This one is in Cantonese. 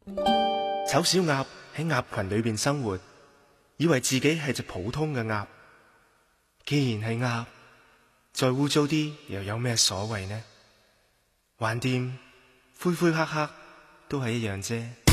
醜小鴨喺鴨群裏邊生活，以為自己係隻普通嘅鴨。既然係鴨，再污糟啲又有咩所謂呢？橫掂灰灰黑黑都係一樣啫。